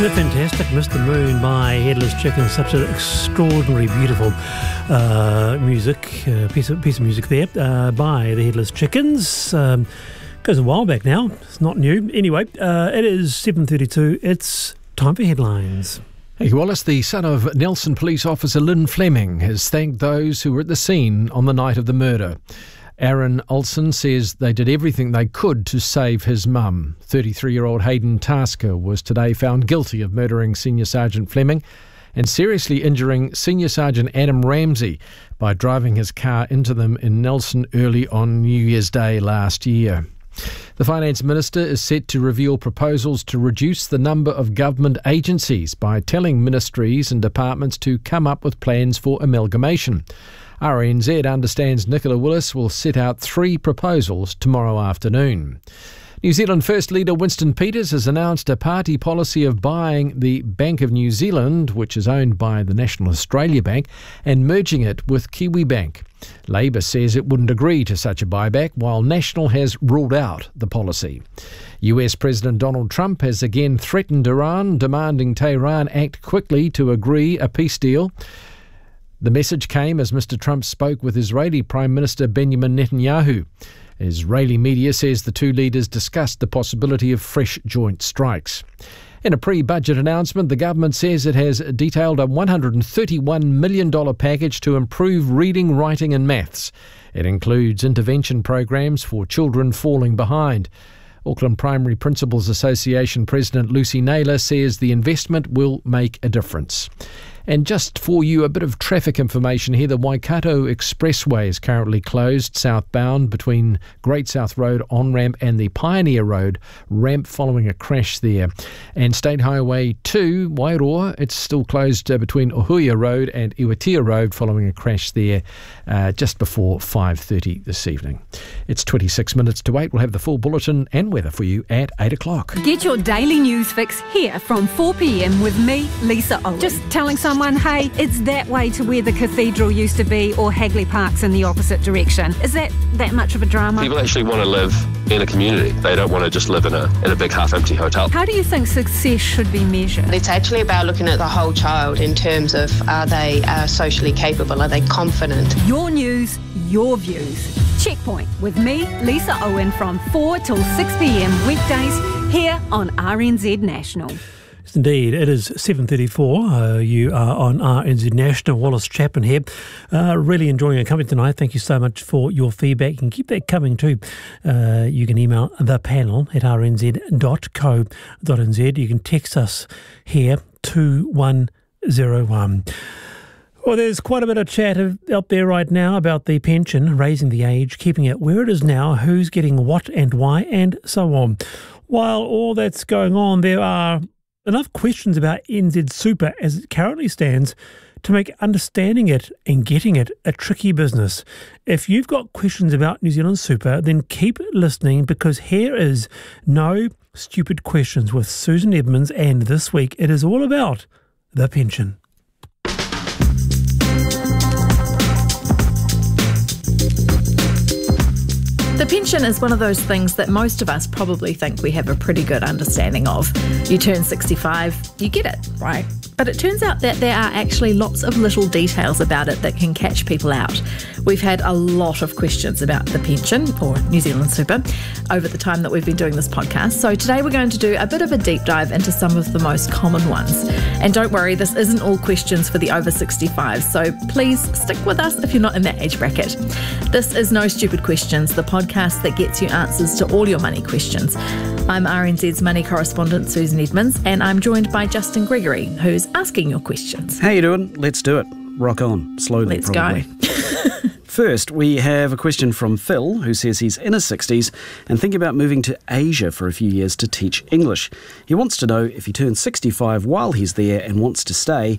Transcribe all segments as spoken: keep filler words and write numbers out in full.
Fantastic, Mister Moon by Headless Chicken. Such an extraordinary, beautiful uh, music, uh, piece of piece of music there uh, by the Headless Chickens. Um, goes a while back now. It's not new. Anyway, uh, it is seven thirty-two. It's time for headlines. Hey Wallace, the son of Nelson police officer Lynn Fleming, has thanked those who were at the scene on the night of the murder. Aaron Olsen says they did everything they could to save his mum. thirty-three-year-old Hayden Tasker was today found guilty of murdering Senior Sergeant Fleming and seriously injuring Senior Sergeant Adam Ramsey by driving his car into them in Nelson early on New Year's Day last year. The Finance Minister is set to reveal proposals to reduce the number of government agencies by telling ministries and departments to come up with plans for amalgamation. R N Z understands Nicola Willis will set out three proposals tomorrow afternoon. New Zealand First Leader Winston Peters has announced a party policy of buying the Bank of New Zealand, which is owned by the National Australia Bank, and merging it with Kiwibank. Labour says it wouldn't agree to such a buyback, while National has ruled out the policy. U S President Donald Trump has again threatened Iran, demanding Tehran act quickly to agree a peace deal. The message came as Mister Trump spoke with Israeli Prime Minister Benjamin Netanyahu. Israeli media says the two leaders discussed the possibility of fresh joint strikes. In a pre-budget announcement, the government says it has detailed a one hundred thirty-one million dollars package to improve reading, writing and maths. It includes intervention programs for children falling behind. Auckland Primary Principals Association President Lucy Naylor says the investment will make a difference. And just for you, a bit of traffic information here. The Waikato Expressway is currently closed southbound between Great South Road on-ramp and the Pioneer Road ramp following a crash there. And State Highway two, Wairoa, it's still closed uh, between Ohuia Road and Iwatia Road following a crash there uh, just before five thirty this evening. It's twenty-six minutes to eight. We'll have the full bulletin and weather for you at eight o'clock. Get your daily news fix here from four p.m. with me, Lisa Owen. Just telling someone, hey, it's that way to where the cathedral used to be, or Hagley Park's in the opposite direction. Is that that much of a drama? People actually want to live in a community. They don't want to just live in a in a big half-empty hotel. How do you think success should be measured? It's actually about looking at the whole child in terms of are they uh, socially capable, are they confident? Your news, your views. Checkpoint with me, Lisa Owen, from four till six p.m. weekdays here on R N Z National. Indeed, it is seven thirty-four. Uh, you are on R N Z National. Wallace Chapman here. Uh, really enjoying your company tonight. Thank you so much for your feedback. You can keep that coming too. Uh, you can email the panel at r n z dot co dot n z. You can text us here, two one zero one. Well, there's quite a bit of chat out there right now about the pension, raising the age, keeping it where it is now, who's getting what and why, and so on. While all that's going on, there are enough questions about N Z Super as it currently stands to make understanding it and getting it a tricky business. If you've got questions about New Zealand Super, then keep listening, because here is No Stupid Questions with Susan Edmonds, and this week it is all about the pension. The pension is one of those things that most of us probably think we have a pretty good understanding of. You turn sixty-five, you get it, right? But it turns out that there are actually lots of little details about it that can catch people out. We've had a lot of questions about the pension, or New Zealand Super, over the time that we've been doing this podcast. So today we're going to do a bit of a deep dive into some of the most common ones. And don't worry, this isn't all questions for the over sixty-fives, so please stick with us if you're not in that age bracket. This is No Stupid Questions, the podcast that gets you answers to all your money questions. I'm R N Z's money correspondent Susan Edmonds, and I'm joined by Justin Gregory, who's asking your questions. How you doing? Let's do it. Rock on. Slowly, Let's probably. go. First, we have a question from Phil, who says he's in his sixties and thinking about moving to Asia for a few years to teach English. He wants to know, if he turns sixty-five while he's there and wants to stay,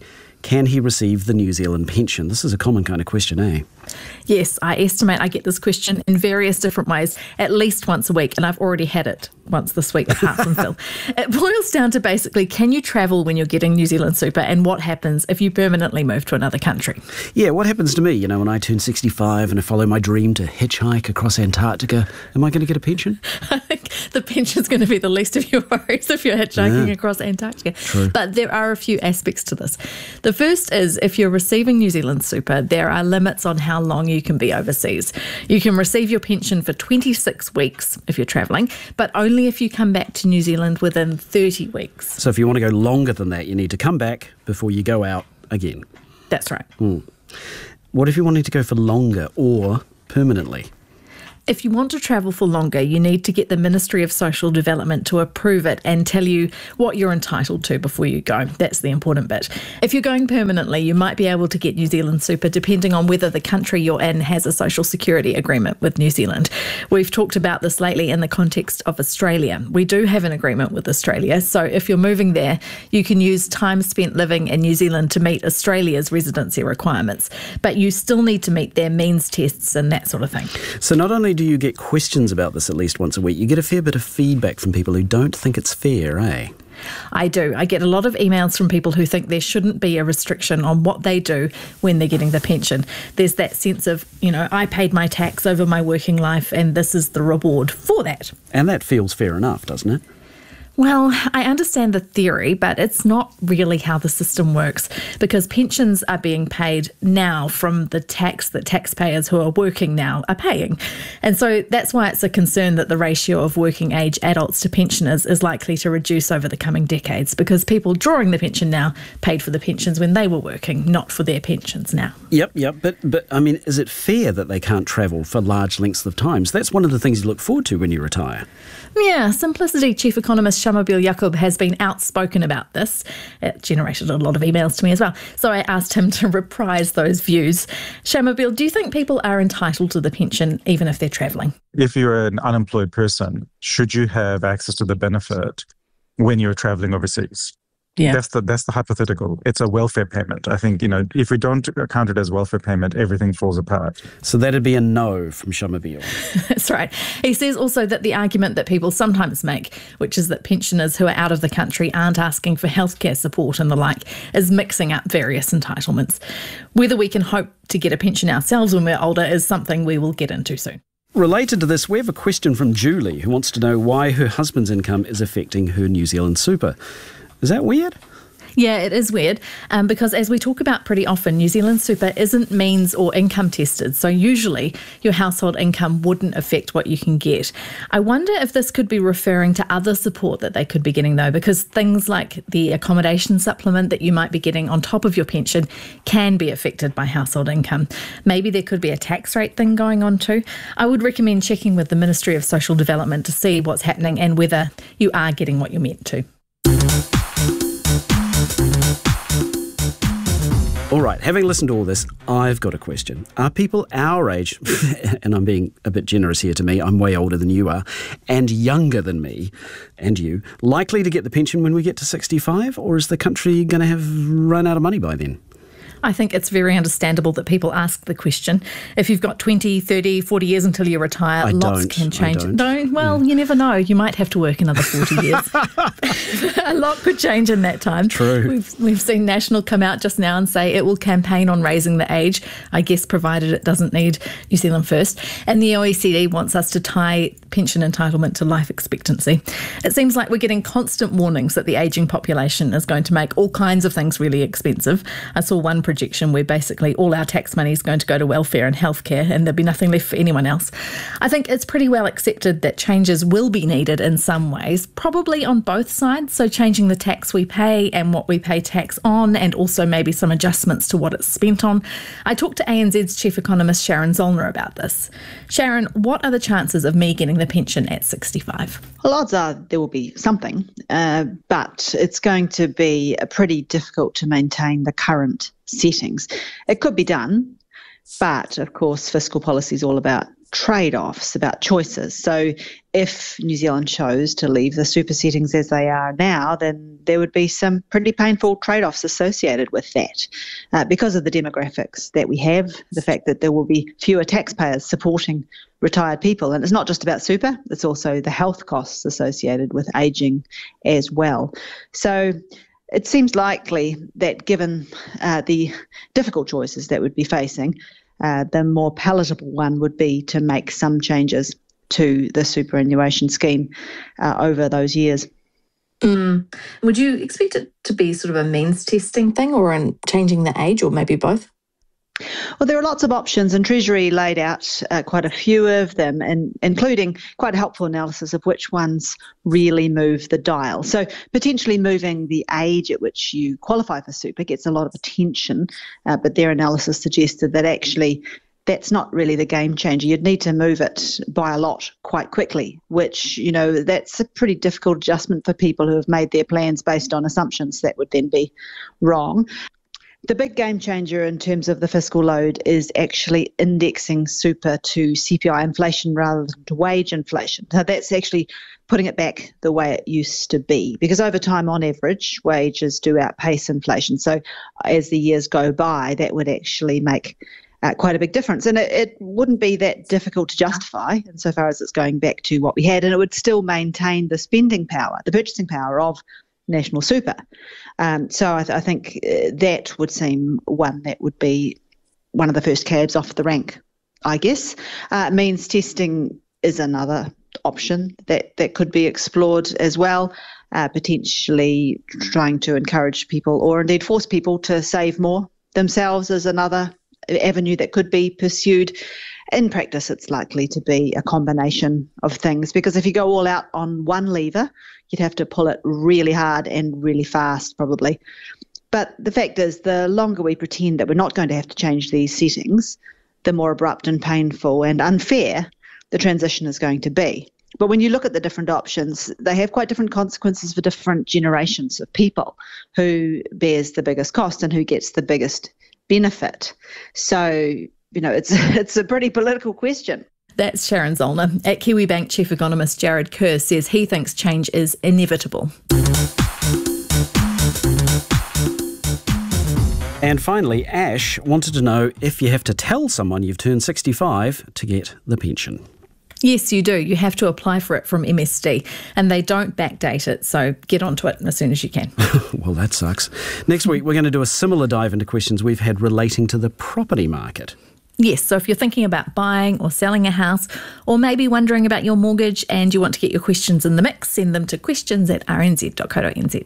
can he receive the New Zealand pension? This is a common kind of question, eh? Yes, I estimate I get this question in various different ways, at least once a week, and I've already had it once this week, apart from Phil. It boils down to basically, can you travel when you're getting New Zealand Super, and what happens if you permanently move to another country? Yeah, what happens to me, you know, when I turn sixty-five and I follow my dream to hitchhike across Antarctica? Am I going to get a pension? I think the pension's going to be the least of your worries if you're hitchhiking Yeah. across Antarctica. True. But there are a few aspects to this. The first is, if you're receiving New Zealand Super, there are limits on how long you can be overseas. You can receive your pension for twenty-six weeks if you're travelling, but only if you come back to New Zealand within thirty weeks. So if you want to go longer than that, you need to come back before you go out again. That's right. Mm. What if you wanted to go for longer or permanently? If you want to travel for longer, you need to get the Ministry of Social Development to approve it and tell you what you're entitled to before you go. That's the important bit. If you're going permanently, you might be able to get New Zealand Super depending on whether the country you're in has a social security agreement with New Zealand. We've talked about this lately in the context of Australia. We do have an agreement with Australia, so if you're moving there, you can use time spent living in New Zealand to meet Australia's residency requirements, but you still need to meet their means tests and that sort of thing. So not only do you get questions about this at least once a week, you get a fair bit of feedback from people who don't think it's fair, eh? I do. I get a lot of emails from people who think there shouldn't be a restriction on what they do when they're getting the pension. There's that sense of, you know, I paid my tax over my working life and this is the reward for that. And that feels fair enough, doesn't it? Well, I understand the theory, but it's not really how the system works, because pensions are being paid now from the tax that taxpayers who are working now are paying. And so that's why it's a concern that the ratio of working age adults to pensioners is likely to reduce over the coming decades, because people drawing the pension now paid for the pensions when they were working, not for their pensions now. Yep, yep. But, but I mean, is it fair that they can't travel for large lengths of time? So that's one of the things you look forward to when you retire. Yeah, Simplicity chief economist Shamobeel Yaqub has been outspoken about this. It generated a lot of emails to me as well. So I asked him to reprise those views. Shamobeel, do you think people are entitled to the pension even if they're travelling? If you're an unemployed person, should you have access to the benefit when you're travelling overseas? Yeah. That's the that's the hypothetical. It's a welfare payment. I think, you know, if we don't count it as welfare payment, everything falls apart. So that'd be a no from Shamobeel. That's right. He says also that the argument that people sometimes make, which is that pensioners who are out of the country aren't asking for healthcare support and the like, is mixing up various entitlements. Whether we can hope to get a pension ourselves when we're older is something we will get into soon. Related to this, we have a question from Julie, who wants to know why her husband's income is affecting her New Zealand Super. Is that weird? Yeah, it is weird um, because as we talk about pretty often, New Zealand Super isn't means or income tested. So usually your household income wouldn't affect what you can get. I wonder if this could be referring to other support that they could be getting though, because things like the accommodation supplement that you might be getting on top of your pension can be affected by household income. Maybe there could be a tax rate thing going on too. I would recommend checking with the Ministry of Social Development to see what's happening and whether you are getting what you're meant to. All right, having listened to all this, I've got a question. Are people our age, and I'm being a bit generous here to me, I'm way older than you are, and younger than me and you, likely to get the pension when we get to sixty-five, or is the country going to have run out of money by then? I think it's very understandable that people ask the question. If you've got twenty, thirty, forty years until you retire, I lots don't, can change. I don't. No, well, mm. you never know. You might have to work another forty years. A lot could change in that time. True. We've, we've seen National come out just now and say it will campaign on raising the age, I guess provided it doesn't need New Zealand First. And the O E C D wants us to tie pension entitlement to life expectancy. It seems like we're getting constant warnings that the ageing population is going to make all kinds of things really expensive. I saw one projection where basically all our tax money is going to go to welfare and healthcare and there'll be nothing left for anyone else. I think it's pretty well accepted that changes will be needed in some ways, probably on both sides. So changing the tax we pay and what we pay tax on, and also maybe some adjustments to what it's spent on. I talked to A N Z's chief economist Sharon Zollner about this. Sharon, what are the chances of me getting the pension at sixty-five? Well, odds are there will be something, uh, but it's going to be pretty difficult to maintain the current settings. It could be done, but of course fiscal policy is all about trade-offs, about choices. So if New Zealand chose to leave the super settings as they are now, then there would be some pretty painful trade-offs associated with that uh, because of the demographics that we have, the fact that there will be fewer taxpayers supporting retired people. And it's not just about super, it's also the health costs associated with ageing as well. So it seems likely that given uh, the difficult choices that we'd be facing, Uh, the more palatable one would be to make some changes to the superannuation scheme uh, over those years. Mm. Would you expect it to be sort of a means testing thing or in changing the age, or maybe both? Well, there are lots of options, and Treasury laid out uh, quite a few of them, and including quite a helpful analysis of which ones really move the dial. So potentially moving the age at which you qualify for super gets a lot of attention, uh, but their analysis suggested that actually that's not really the game changer. You'd need to move it by a lot quite quickly, which, you know, that's a pretty difficult adjustment for people who have made their plans based on assumptions that would then be wrong. The big game changer in terms of the fiscal load is actually indexing super to C P I inflation rather than to wage inflation. So that's actually putting it back the way it used to be, because over time, on average, wages do outpace inflation. So as the years go by, that would actually make uh, quite a big difference. And it, it wouldn't be that difficult to justify insofar as it's going back to what we had, and it would still maintain the spending power, the purchasing power of national super. Um, so I, th- I think uh, that would seem one that would be one of the first cabs off the rank, I guess. Uh, means testing is another option that, that could be explored as well, uh, potentially trying to encourage people or indeed force people to save more themselves is another avenue that could be pursued. In practice, it's likely to be a combination of things, because if you go all out on one lever, you'd have to pull it really hard and really fast, probably. But the fact is, the longer we pretend that we're not going to have to change these settings, the more abrupt and painful and unfair the transition is going to be. But when you look at the different options, they have quite different consequences for different generations of people. Who bears the biggest cost and who gets the biggest benefit? So, you know, it's it's a pretty political question. That's Sharon Zollner. At Kiwibank, Chief Economist Jared Kerr says he thinks change is inevitable. And finally, Ash wanted to know if you have to tell someone you've turned sixty-five to get the pension. Yes, you do. You have to apply for it from M S D, and they don't backdate it, so get onto it as soon as you can. Well, that sucks. Next week, we're going to do a similar dive into questions we've had relating to the property market. Yes, so if you're thinking about buying or selling a house, or maybe wondering about your mortgage and you want to get your questions in the mix, send them to questions at r n z dot co dot n z.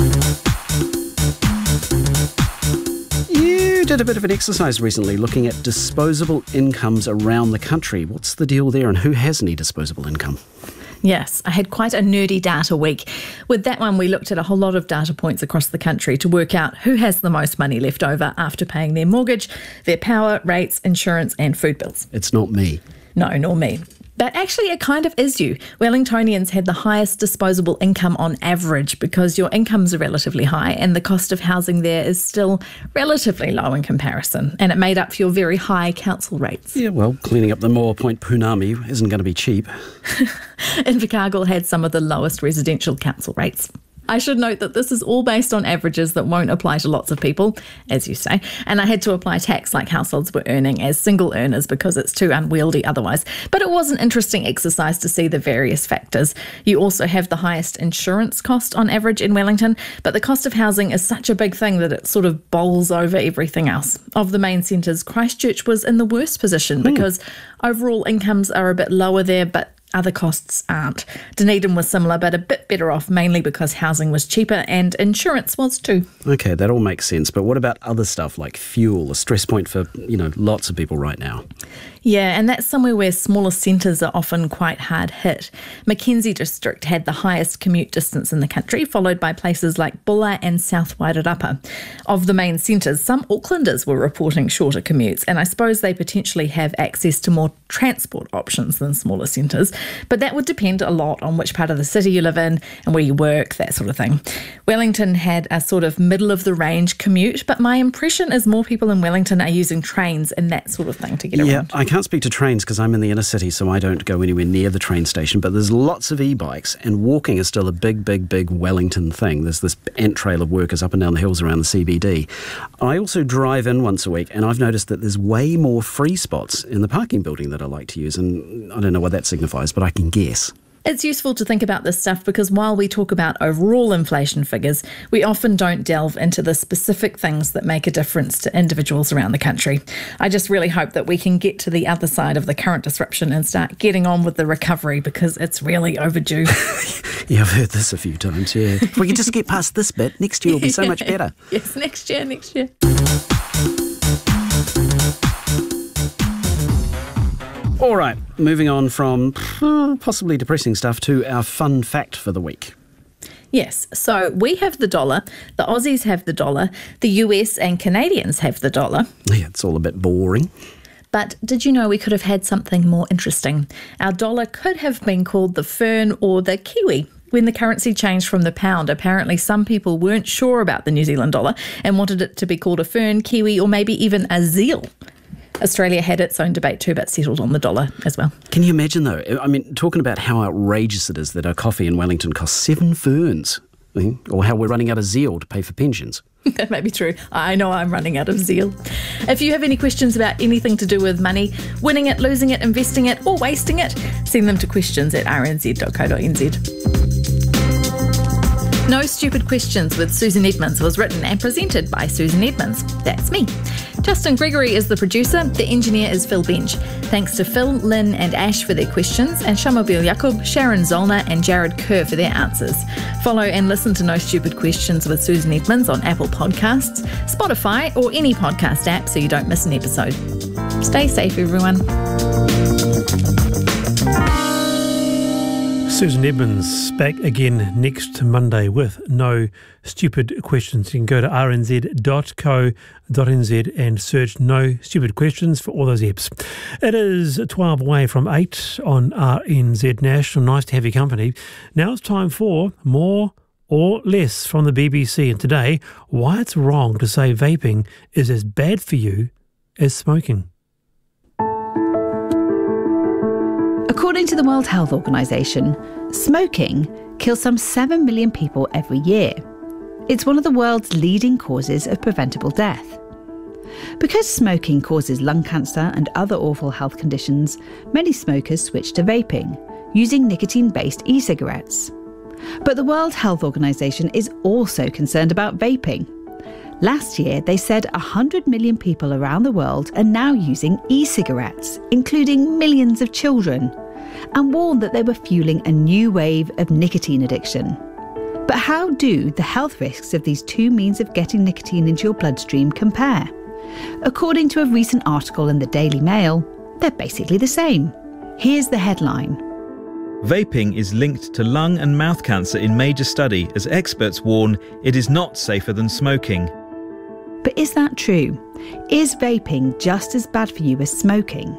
You did a bit of an exercise recently looking at disposable incomes around the country. What's the deal there, and who has any disposable income? Yes, I had quite a nerdy data week. With that one, we looked at a whole lot of data points across the country to work out who has the most money left over after paying their mortgage, their power, rates, insurance and food bills. It's not me. No, nor me. But actually, it kind of is you. Wellingtonians had the highest disposable income on average because your incomes are relatively high and the cost of housing there is still relatively low in comparison, and it made up for your very high council rates. Yeah, well, cleaning up the Moa Point Punami isn't going to be cheap. Invercargill had some of the lowest residential council rates. I should note that this is all based on averages that won't apply to lots of people, as you say, and I had to apply tax like households were earning as single earners because it's too unwieldy otherwise. But it was an interesting exercise to see the various factors. You also have the highest insurance cost on average in Wellington, but the cost of housing is such a big thing that it sort of bowls over everything else. Of the main centres, Christchurch was in the worst position because overall incomes are a bit lower there, but other costs aren't. Dunedin was similar, but a bit better off, mainly because housing was cheaper and insurance was too. Okay, that all makes sense. But what about other stuff like fuel, a stress point for, you know, lots of people right now? Yeah, and that's somewhere where smaller centres are often quite hard hit. Mackenzie District had the highest commute distance in the country, followed by places like Bulla and South Wairarapa. Of the main centres, some Aucklanders were reporting shorter commutes, and I suppose they potentially have access to more transport options than smaller centres. but that would depend a lot on which part of the city you live in and where you work, that sort of thing. Wellington had a sort of middle-of-the-range commute, but my impression is more people in Wellington are using trains and that sort of thing to get yeah, around. I can't speak to trains because I'm in the inner city, so I don't go anywhere near the train station, but there's lots of e-bikes, and walking is still a big, big, big Wellington thing. There's this ant trail of workers up and down the hills around the C B D. I also drive in once a week, and I've noticed that there's way more free spots in the parking building that I like to use, and I don't know what that signifies, but I can guess. It's useful to think about this stuff because while we talk about overall inflation figures, we often don't delve into the specific things that make a difference to individuals around the country. I just really hope that we can get to the other side of the current disruption and start getting on with the recovery because it's really overdue. Yeah, I've heard this a few times, yeah. If we could just get past this bit, next year will be so much better. Yes, next year, next year. All right, moving on from uh, possibly depressing stuff to our fun fact for the week. Yes, so we have the dollar, the Aussies have the dollar, the U S and Canadians have the dollar. Yeah, it's all a bit boring. But did you know we could have had something more interesting? Our dollar could have been called the fern or the kiwi. When the currency changed from the pound, apparently some people weren't sure about the New Zealand dollar and wanted it to be called a fern, kiwi, or maybe even a zeal. Australia had its own debate too, but settled on the dollar as well. Can you imagine, though? I mean, talking about how outrageous it is that our coffee in Wellington costs seven ferns, or how we're running out of zeal to pay for pensions. That may be true. I know I'm running out of zeal. If you have any questions about anything to do with money, winning it, losing it, investing it, or wasting it, send them to questions at r n z dot co dot n z. No Stupid Questions with Susan Edmonds was written and presented by Susan Edmonds. That's me. Justin Gregory is the producer. The engineer is Phil Bench. Thanks to Phil, Lynn and Ash for their questions, and Shamabil Yakub, Sharon Zollner and Jared Kerr for their answers. Follow and listen to No Stupid Questions with Susan Edmonds on Apple Podcasts, Spotify or any podcast app so you don't miss an episode. Stay safe, everyone. Susan Edmonds back again next Monday with No Stupid Questions. You can go to r n z dot co dot n z and search No Stupid Questions for all those apps. It is twelve away from eight on R N Z National. Nice to have your company. Now it's time for More or Less from the B B C. And today, why it's wrong to say vaping is as bad for you as smoking. According to the World Health Organization, smoking kills some seven million people every year. It's one of the world's leading causes of preventable death. Because smoking causes lung cancer and other awful health conditions, many smokers switch to vaping, using nicotine-based e-cigarettes. But the World Health Organization is also concerned about vaping. Last year, they said one hundred million people around the world are now using e-cigarettes, including millions of children, and warned that they were fueling a new wave of nicotine addiction. But how do the health risks of these two means of getting nicotine into your bloodstream compare? According to a recent article in the Daily Mail, they're basically the same. Here's the headline. Vaping is linked to lung and mouth cancer in major study as experts warn it is not safer than smoking. But is that true? Is vaping just as bad for you as smoking?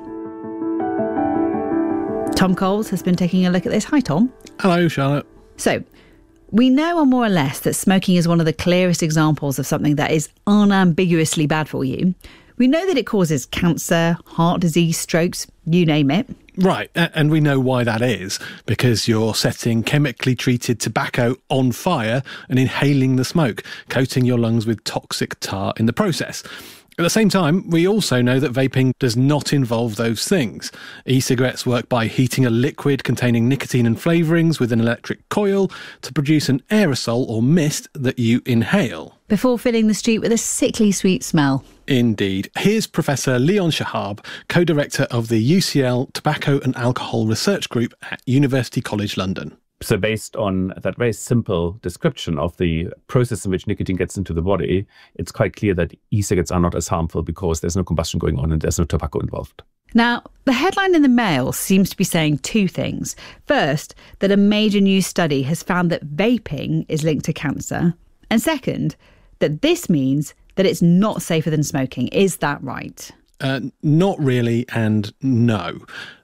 Tom Coles has been taking a look at this. Hi, Tom. Hello, Charlotte. So, we know, or more or less, that smoking is one of the clearest examples of something that is unambiguously bad for you. We know that it causes cancer, heart disease, strokes, you name it. Right, and we know why that is, because you're setting chemically treated tobacco on fire and inhaling the smoke, coating your lungs with toxic tar in the process. At the same time, we also know that vaping does not involve those things. E-cigarettes work by heating a liquid containing nicotine and flavourings with an electric coil to produce an aerosol or mist that you inhale. Before filling the street with a sickly sweet smell. Indeed. Here's Professor Leon Shahab, co-director of the U C L Tobacco and Alcohol Research Group at University College London. So based on that very simple description of the process in which nicotine gets into the body, it's quite clear that e-cigarettes are not as harmful because there's no combustion going on and there's no tobacco involved. Now, the headline in the Mail seems to be saying two things. First, that a major new study has found that vaping is linked to cancer. And second, that this means that it's not safer than smoking. Is that right? Uh, not really, and no.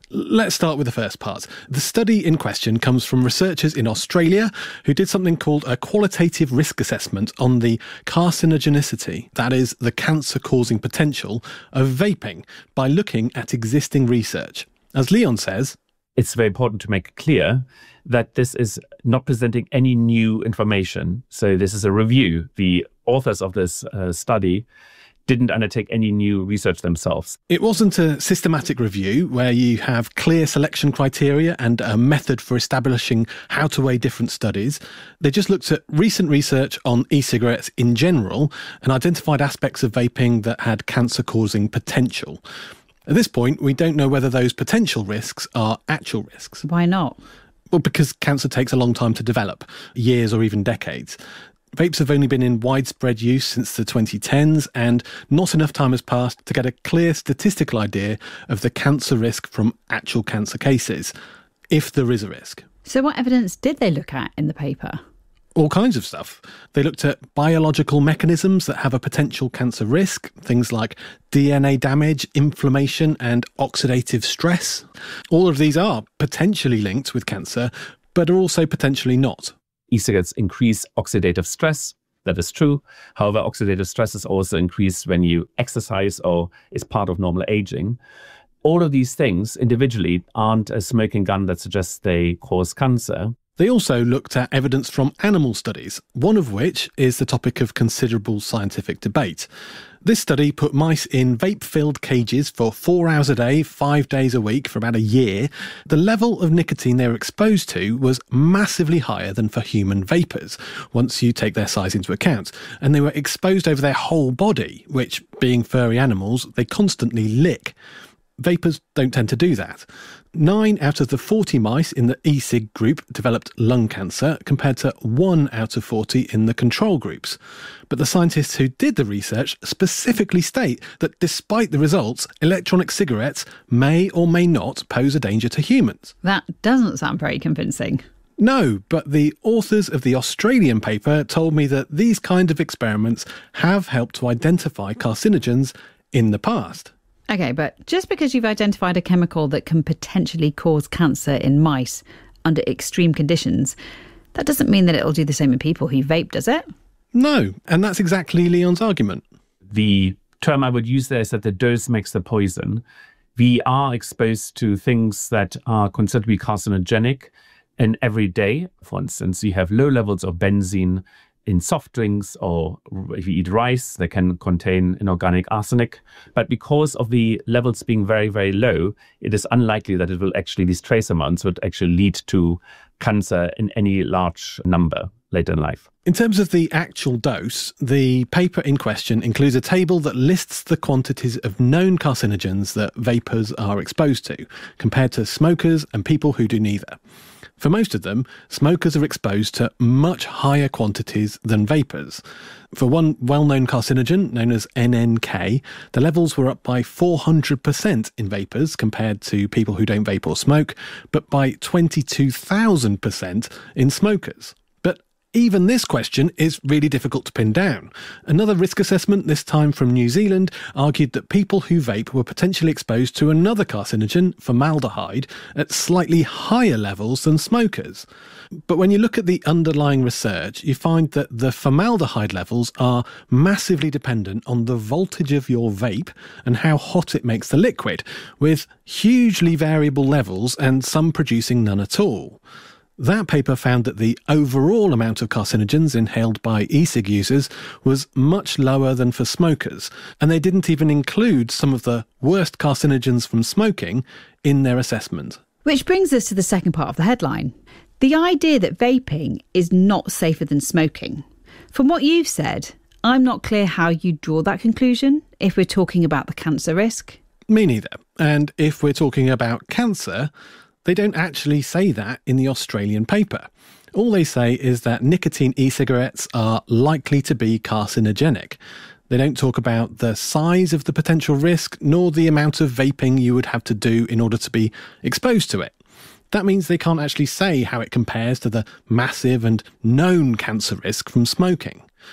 Let's start with the first part. The study in question comes from researchers in Australia who did something called a qualitative risk assessment on the carcinogenicity, that is, the cancer-causing potential of vaping, by looking at existing research. As Leon says, it's very important to make clear that this is not presenting any new information. So this is a review. The authors of this uh, study didn't undertake any new research themselves. It wasn't a systematic review where you have clear selection criteria and a method for establishing how to weigh different studies. They just looked at recent research on e-cigarettes in general and identified aspects of vaping that had cancer-causing potential. At this point, we don't know whether those potential risks are actual risks. Why not? Well, because cancer takes a long time to develop, years or even decades. Vapes have only been in widespread use since the twenty tens, and not enough time has passed to get a clear statistical idea of the cancer risk from actual cancer cases, if there is a risk. So what evidence did they look at in the paper? All kinds of stuff. They looked at biological mechanisms that have a potential cancer risk, things like D N A damage, inflammation, and oxidative stress. All of these are potentially linked with cancer, but are also potentially not. E-cigarettes increase oxidative stress. That is true. However, oxidative stress is also increased when you exercise or is part of normal aging. All of these things individually aren't a smoking gun that suggests they cause cancer. They also looked at evidence from animal studies, one of which is the topic of considerable scientific debate. This study put mice in vape-filled cages for four hours a day, five days a week for about a year. The level of nicotine they were exposed to was massively higher than for human vapors, once you take their size into account. And they were exposed over their whole body, which, being furry animals, they constantly lick. Vapors don't tend to do that. Nine out of the forty mice in the e-cig group developed lung cancer, compared to one out of forty in the control groups. But the scientists who did the research specifically state that despite the results, electronic cigarettes may or may not pose a danger to humans. That doesn't sound very convincing. No, but the authors of the Australian paper told me that these kind of experiments have helped to identify carcinogens in the past. OK, but just because you've identified a chemical that can potentially cause cancer in mice under extreme conditions, that doesn't mean that it'll do the same in people who vape, does it? No, and that's exactly Leon's argument. The term I would use there is that the dose makes the poison. We are exposed to things that are considered to be carcinogenic in every day. For instance, you have low levels of benzene in soft drinks, or if you eat rice, they can contain inorganic arsenic. But because of the levels being very, very low, it is unlikely that it will actually, these trace amounts would actually lead to cancer in any large number later in life. In terms of the actual dose, the paper in question includes a table that lists the quantities of known carcinogens that vapors are exposed to, compared to smokers and people who do neither. For most of them, smokers are exposed to much higher quantities than vapors. For one well-known carcinogen, known as N N K, the levels were up by four hundred percent in vapors compared to people who don't vape or smoke, but by twenty-two thousand percent in smokers. Even this question is really difficult to pin down. Another risk assessment, this time from New Zealand, argued that people who vape were potentially exposed to another carcinogen, formaldehyde, at slightly higher levels than smokers. But when you look at the underlying research, you find that the formaldehyde levels are massively dependent on the voltage of your vape and how hot it makes the liquid, with hugely variable levels and some producing none at all. That paper found that the overall amount of carcinogens inhaled by e-cig users was much lower than for smokers, and they didn't even include some of the worst carcinogens from smoking in their assessment. Which brings us to the second part of the headline. The idea that vaping is not safer than smoking. From what you've said, I'm not clear how you draw that conclusion if we're talking about the cancer risk. Me neither. And if we're talking about cancer, they don't actually say that in the Australian paper. All they say is that nicotine e-cigarettes are likely to be carcinogenic. They don't talk about the size of the potential risk, nor the amount of vaping you would have to do in order to be exposed to it. That means they can't actually say how it compares to the massive and known cancer risk from smoking.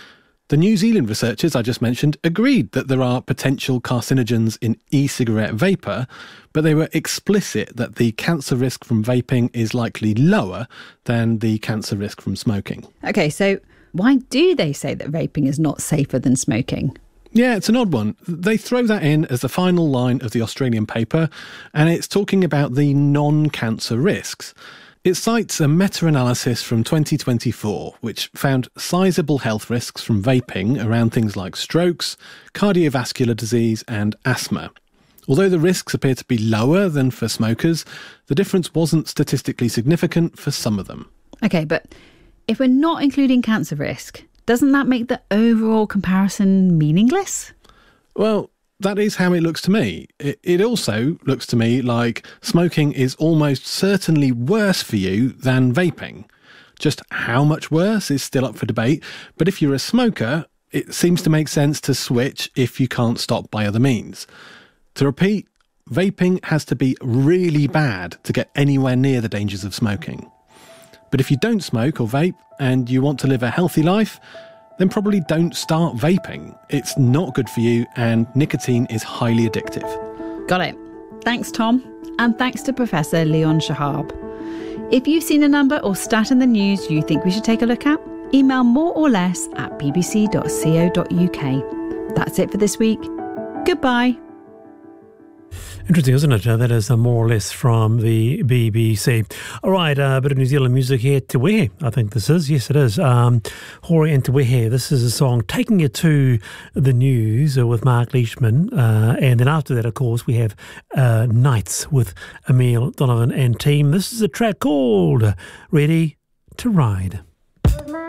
The New Zealand researchers I just mentioned agreed that there are potential carcinogens in e-cigarette vapour, but they were explicit that the cancer risk from vaping is likely lower than the cancer risk from smoking. Okay, so why do they say that vaping is not safer than smoking? Yeah, it's an odd one. They throw that in as the final line of the Australian paper, and it's talking about the non-cancer risks. It cites a meta-analysis from twenty twenty-four, which found sizable health risks from vaping around things like strokes, cardiovascular disease and asthma. Although the risks appear to be lower than for smokers, the difference wasn't statistically significant for some of them. Okay, but if we're not including cancer risk, doesn't that make the overall comparison meaningless? Well, that is how it looks to me. It, it also looks to me like smoking is almost certainly worse for you than vaping. Just how much worse is still up for debate, but if you're a smoker, it seems to make sense to switch if you can't stop by other means. To repeat, vaping has to be really bad to get anywhere near the dangers of smoking. But if you don't smoke or vape and you want to live a healthy life, then probably don't start vaping. It's not good for you and nicotine is highly addictive. Got it. Thanks, Tom. And thanks to Professor Leon Shahab. If you've seen a number or stat in the news you think we should take a look at, email more or less at b b c dot co dot u k. That's it for this week. Goodbye. Interesting, isn't it? Uh, that is uh, more or less from the B B C. All right, uh, a bit of New Zealand music here. Te Wehe, I think this is. Yes, it is. Um, Hori and Te Wehe. This is a song taking you to the news uh, with Mark Leishman. Uh, and then after that, of course, we have uh, Nights with Emil Donovan and team. This is a track called Ready to Ride.